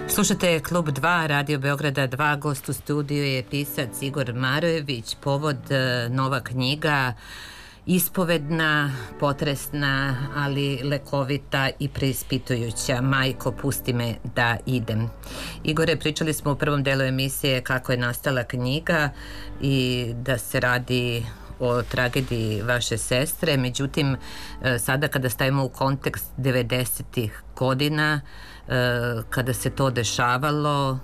Slušate Klub 2, Radio Beograda 2, gost u studiju je pisac Igor Marojević, povod nova knjiga, ispovedna, potresna, ali lekovita i preispitujuća. Majko, pusti me da idem. Igore, pričali smo u prvom delu emisije kako je nastala knjiga i da se radi o tragediji vaše sestre, međutim, sada kada stavimo u kontekst 90-ih godina, kada se to dešavalo,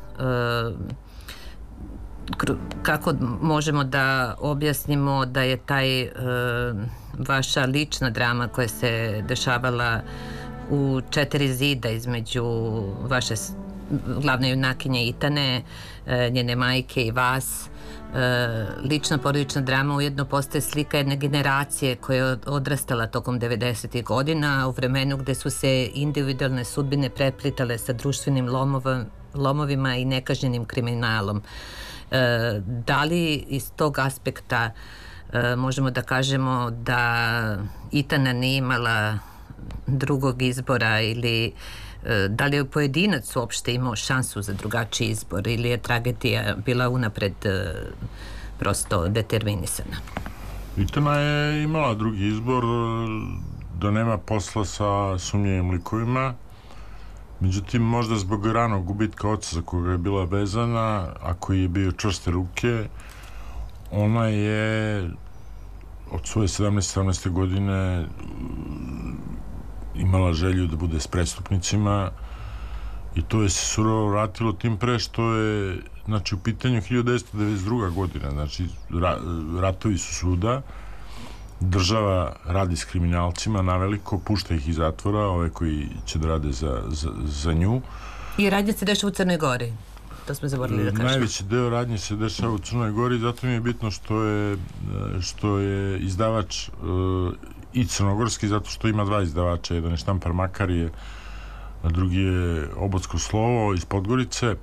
kako možemo da objasnimo da je taj vaša lična drama koja se dešavala u 4 zida između vaše glavne junakinje Itane, njene majke i vas, lična porodična drama ujedno postaje slika jedne generacije koja je odrastala tokom 90. godina u vremenu gde su se individualne sudbine preplitale sa društvenim lomovima i nekažnjenim kriminalom. Da li iz tog aspekta možemo da kažemo da Itana nije imala drugog izbora ili da li je pojedinac uopšte imao šansu za drugačiji izbor ili je tragedija bila unapred prosto determinisana? Itana je imala drugi izbor, da nema posla sa sumnjivim likovima, međutim možda zbog ranog gubitka oca za koga je bila vezana, a koji je bio čvrste ruke, ona je od svoje 17. godine imala želju da bude s prestupnicima i to je se surovo vratilo, tim pre što je, znači, u pitanju 1992. godina, znači ratovi su svuda, država radi s kriminalcima naveliko, pušta ih iz zatvora, ove koji će da rade za nju. I radnje se dešava u Crnoj Gori, to smo zaboravili da kažemo. Najveći deo radnje se dešava u Crnoj Gori, zato mi je bitno što je izdavač i crnogorski, zato što ima 2 izdavača, jedan je Štampar Makarije, a drugi je Obodsko slovo iz Podgorice.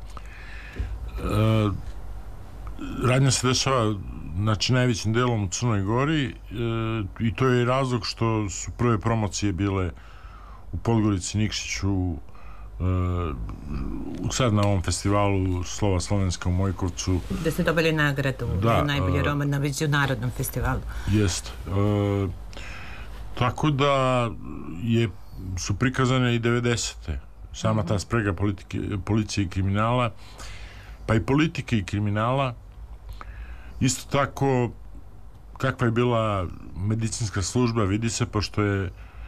Radnja se dešava, znači, najvećim delom u Crnoj Gori i to je razlog što su prve promocije bile u Podgorici, Nikšiću, sad na ovom festivalu Slova slovenska u Mojkovcu. Da ste dobili nagradu za najbolji roman na međunarodnom festivalu. Jest. Tako da su prikazane i 90. Sama ta sprega policije i kriminala, pa i politike i kriminala. Isto tako, kakva je bila medicinska služba, vidi se, pošto je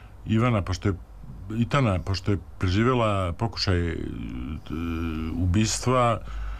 Itana, pošto je preživjela pokušaj ubistva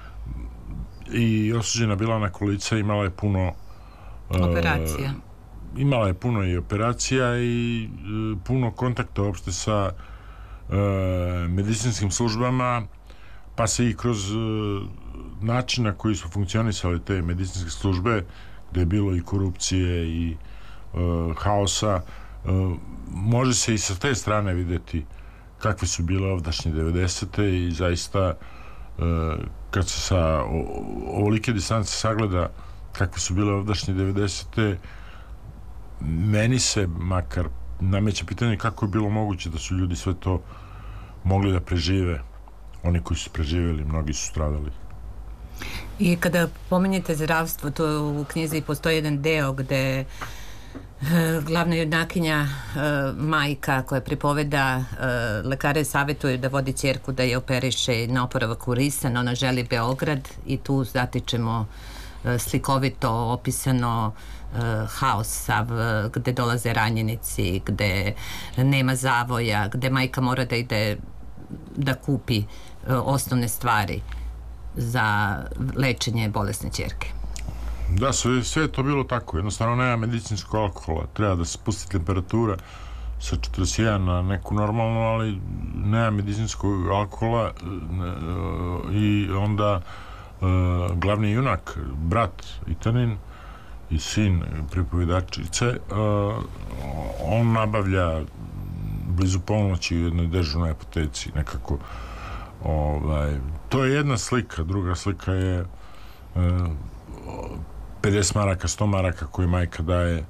i osuđena bila na kolica, imala je puno operacija. Imala je puno i operacija i puno kontakta uopšte sa medicinskim službama, pa se i kroz način na koji su funkcionisale te medicinske službe, gde je bilo i korupcije i haosa, može se i sa te strane videti kakve su bile ovdašnje 90. i zaista kad se sa ovolike distance sagleda kakve su bile ovdašnje 90. meni se makar nameće pitanje kako je bilo moguće da su ljudi sve to mogli da prežive. Oni koji su preživjeli, mnogi su stradali. I kada pomenjete zdravstvo, to u knjizi postoji jedan deo gde glavna junakinja, majka koja pripoveda, lekare savjetuju da vodi ćerku da je operiše na oporavak urisan, ona želi Beograd i tu zatičemo slikovito opisano haos sav, gde dolaze ranjenici, gde nema zavoja, gde majka mora da ide da kupi osnovne stvari za lečenje bolesne ćerke. Da, sve je to bilo tako. Jednostavno nema medicinskog alkohola. Treba da se spusti temperatura sa 41 na neku normalnu, ali nema medicinskog alkohola i onda glavni junak, brat Itanin i sin pripovedačice, on nabavlja blizu ponoći u jednoj dežurnoj apoteci nekako. To je jedna slika. Druga slika je 50 maraka, 100 maraka koje majka daje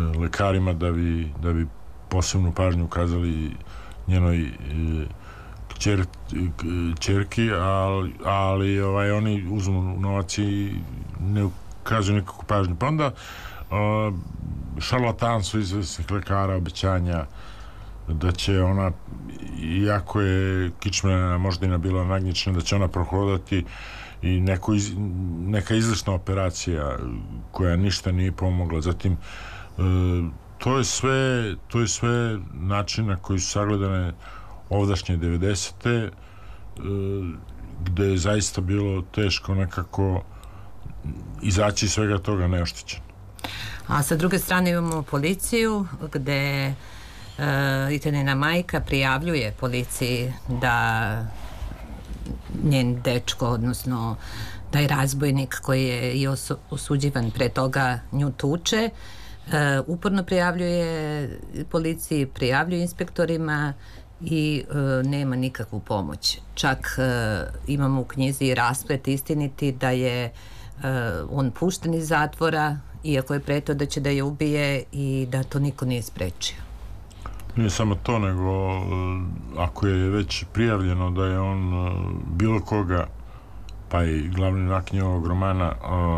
lekarima da bi posebnu pažnju ukazali njenoj ćerki, ali oni uzmu novac i ne ukazuju nikakvu pažnju. Pa onda šarlatanstvo izvesnih lekara, obećanja da će ona, iako je kičmena moždina bila nagnječena, da će ona prohodati i neka izlišna operacija koja ništa nije pomogla. Zatim to je sve načina koji su sagledane ovdašnje 90. Gde je zaista bilo teško nekako izaći iz svega toga neoštećen. A sa druge strane imamo policiju gde Itanina majka prijavljuje policiji da njen dečko, odnosno taj razbojnik koji je i osuđivan pre toga nju tuče, uporno prijavljuje policiji, prijavljuje inspektorima i nema nikakvu pomoć. Čak imamo u knjizi rasplet istiniti da je on pušten iz zatvora, iako je pretio da će da je ubije i da to niko nije sprečio. Nije samo to, nego ako je već prijavljeno da je on bilo koga, pa i glavni junak njegovog romana,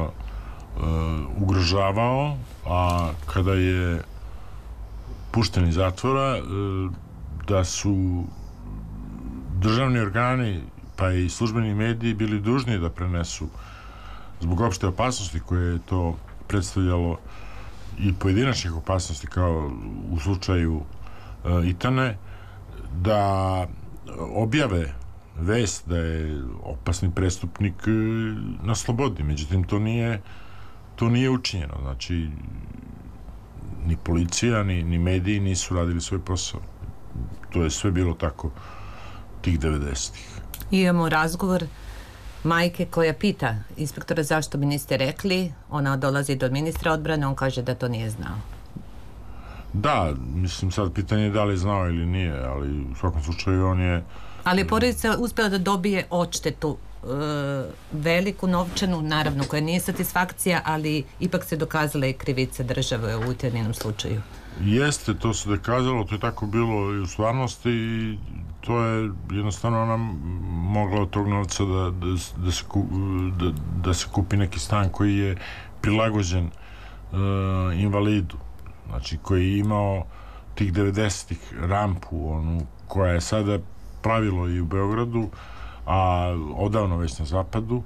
ugrožavao, a kada je pušten iz zatvora, da su državni organi pa i službeni mediji bili dužni da prenesu, zbog opšte opasnosti koje je to predstavljalo i pojedinačnih opasnosti, kao u slučaju Itane, da objave vest da je opasni prestupnik na slobodi. Međutim, to nije učinjeno. Znači, ni policija, ni mediji nisu radili svoj posao. To je sve bilo tako tih 90-ih. Imamo razgovor majke koja pita inspektora zašto mi niste rekli. Ona dolazi do ministra odbrane, on kaže da to nije znao. Da, mislim, sad pitanje je da li je znao ili nije, ali u svakom slučaju on je... Ali je porodica uspjela da dobije odštetu, veliku novčanu, naravno, koja nije satisfakcija, ali ipak se dokazala i krivica države u Itaninom slučaju. Jeste, to se dokazalo, to je tako bilo i u stvarnosti i to je jednostavno ona mogla od tog novca da se kupi neki stan koji je prilagođen invalidu, znači koji je imao tih 90-ih rampu, onu koja je sada pravilo i u Beogradu, a odavno već na zapadu.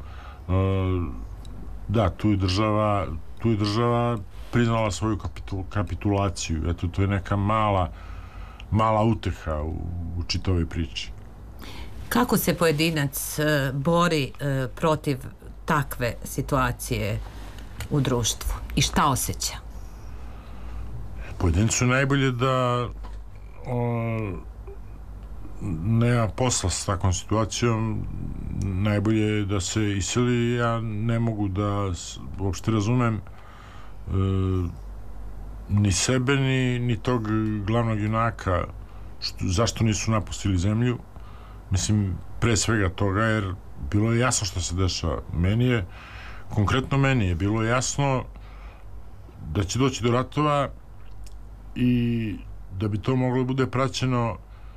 Da, tu je država priznala svoju kapitulaciju. Eto, to je neka mala uteha u čitavoj priči. Kako se pojedinac bori protiv takve situacije u društvu i šta osjeća? Pojedincu najbolje da nema posla s takvom situacijom, najbolje je da se iseli. Ja ne mogu da uopšte razumem ni sebe, ni tog glavnog junaka zašto nisu napustili zemlju. Mislim, pre svega toga, jer bilo je jasno što se dešava. Konkretno meni je bilo jasno da će doći do ratova i da bi to moglo bude praćeno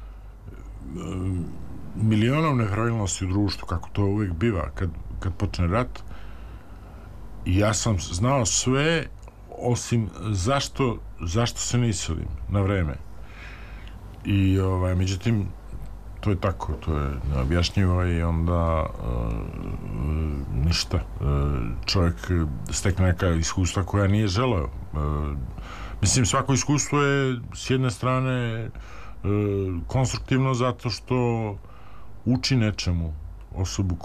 milionom nepravilnosti u društvu, kako to uvijek biva kad počne rat. I ja sam znao sve, osim zašto se ne iselim na vreme. I međutim, to je tako, to je neobjašnjivo i onda ništa. Čovjek stekne neka iskustva koja nije želeo. Mislim, svako iskustvo je s jedne strane konstruktivno zato što uči nečemu osobu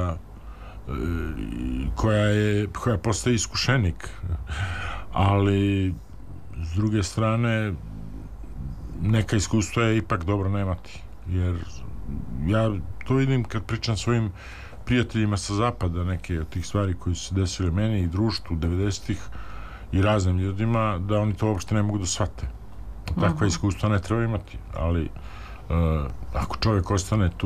koja postaje iskušenik, ali s druge strane neka iskustva je ipak dobro nemati, jer ja to vidim kad pričam svojim prijateljima sa zapada, neke od tih stvari koje su se desile meni i društvu 90-ih i raznim ljudima, da oni to uopšte ne mogu da shvate. Takva iskustva ne treba imati, ali ako čovjek ostane tu